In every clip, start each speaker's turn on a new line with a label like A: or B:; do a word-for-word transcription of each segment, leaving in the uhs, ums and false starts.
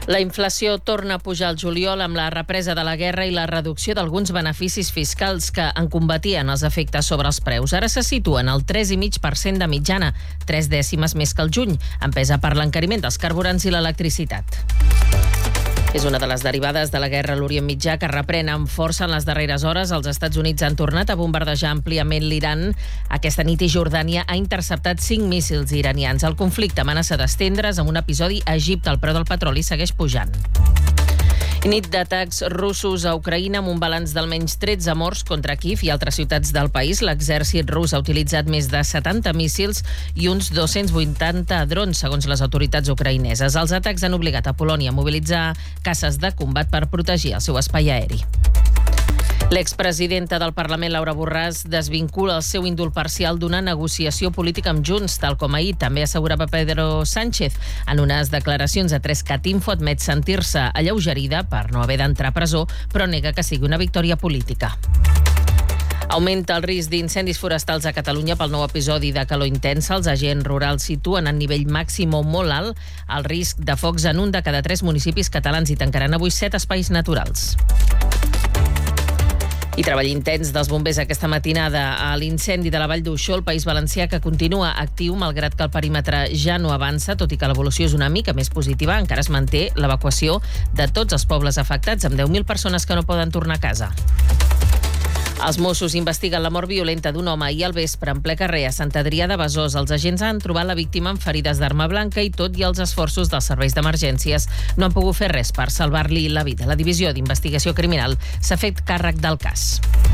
A: La inflació torna a pujar al juliol amb la represa de la guerra i la reducció d'alguns beneficis fiscals que en combatien els efectes sobre els preus. Ara se situen al tres coma cinc per cent de mitjana, tres dècimes més que el juny, empesa per l'encariment dels carburants i l'electricitat. És una de les derivades de la guerra a l'Orient Mitjà que reprèn amb força en les darreres hores. Els Estats Units han tornat a bombardejar àmpliament l'Iran. Aquesta nit i Jordània ha interceptat cinc míssils iranians. El conflicte amenaça d'estendre's amb un episodi a Egipte. El preu del petroli segueix pujant. Nit d'atacs russos a Ucraïna amb un balanç d'almenys tretze morts contra Kíev i altres ciutats del país. L'exèrcit rus ha utilitzat més de setanta míssils i uns dos-cents vuitanta drons, segons les autoritats ucraïneses. Els atacs han obligat a Polònia a mobilitzar caces de combat per protegir el seu espai aeri. L'expresidenta del Parlament, Laura Borràs, desvincula el seu índol parcial d'una negociació política amb Junts, tal com ahir també assegurava Pedro Sánchez. En unes declaracions a tres cat info admet sentir-se alleugerida per no haver d'entrar a presó, però nega que sigui una victòria política. Augmenta el risc d'incendis forestals a Catalunya pel nou episodi de calor intensa. Els agents rurals situen en nivell màxim o molt alt el risc de focs en un de cada tres municipis catalans i tancaran avui set espais naturals. I treball intens dels bombers aquesta matinada a l'incendi de la Vall d'Uixó, al País Valencià, que continua actiu malgrat que el perímetre ja no avança, tot i que l'evolució és una mica més positiva. Encara es manté l'evacuació de tots els pobles afectats, amb deu mil persones que no poden tornar a casa. Els Mossos investiguen la mort violenta d'un home ahir al vespre en ple carrer a Sant Adrià de Besòs. Els agents han trobat la víctima amb ferides d'arma blanca i tot i els esforços dels serveis d'emergències no han pogut fer res per salvar-li la vida. La Divisió d'Investigació Criminal s'ha fet càrrec del cas.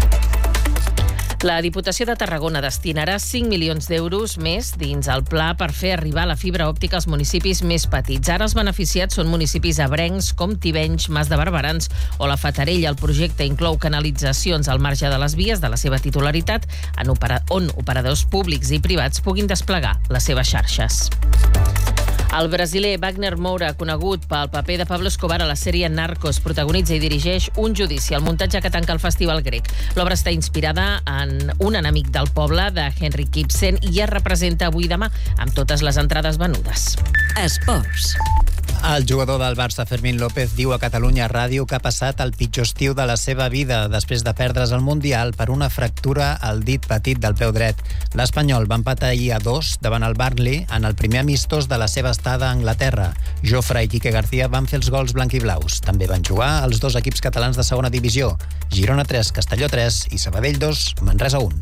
A: La Diputació de Tarragona destinarà cinc milions d'euros més dins el pla per fer arribar la fibra òptica als municipis més petits. Ara els beneficiats són municipis ebrencs com Tivenys, Mas de Barberans o la Fatarella. El projecte inclou canalitzacions al marge de les vies de la seva titularitat en opera- on operadors públics i privats puguin desplegar les seves xarxes. El brasiler Wagner Moura, conegut pel paper de Pablo Escobar a la sèrie Narcos, protagonitza i dirigeix un judici al muntatge que tanca el Festival Grec. L'obra està inspirada en Un enemic del poble, de Henrik Ibsen, i es representa avui i demà amb totes les entrades venudes.
B: Esports.
C: El jugador del Barça, Fermín López, diu a Catalunya Ràdio que ha passat el pitjor estiu de la seva vida després de perdre's el Mundial per una fractura al dit petit del peu dret. L'Espanyol va empatar ahir a dos davant el Burnley en el primer amistós de la seva estada a Anglaterra. Jofre i Quique García van fer els gols blanquiblaus. També van jugar els dos equips catalans de segona divisió, Girona tres, Castelló tres i Sabadell dos, Manresa un.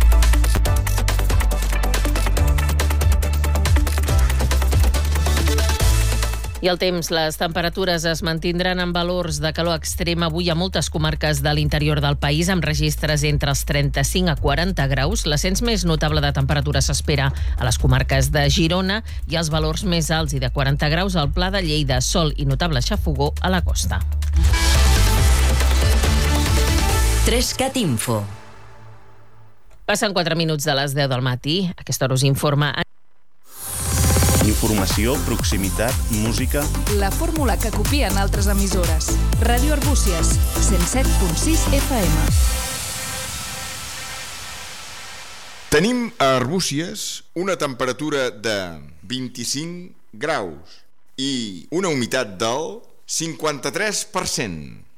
A: I el temps, les temperatures es mantindran en valors de calor extrem avui a moltes comarques de l'interior del país, amb registres entre els trenta-cinc a quaranta graus. L'ascens més notable de temperatura s'espera a les comarques de Girona i els valors més alts i de quaranta graus al Pla de Lleida, sol i notable xafogó a la costa.
B: tres cat info.
A: Passen quatre minuts de les deu del matí. A aquesta hora us informa...
D: Informació, proximitat, música...
E: La fórmula que copien altres emissores. Ràdio Arbúcies, cent set punt sis F M.
F: Tenim a Arbúcies una temperatura de vint-i-cinc graus i una humitat del cinquanta-tres per cent.